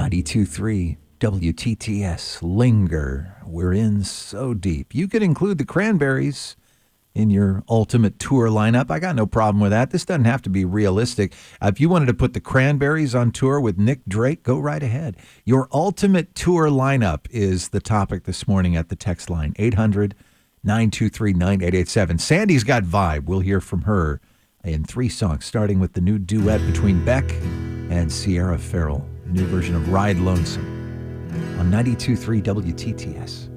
92.3 WTTS, Linger. We're in so deep. You could include the Cranberries in your ultimate tour lineup. I got no problem with that. This doesn't have to be realistic. If you wanted to put the Cranberries on tour with Nick Drake, go right ahead. Your ultimate tour lineup is the topic this morning at the text line, 800-923-9887. Sandy's got vibe. We'll hear from her in 3 songs, starting with the new duet between Beck and Sierra Farrell, a new version of Ride Lonesome on 92.3 WTTS.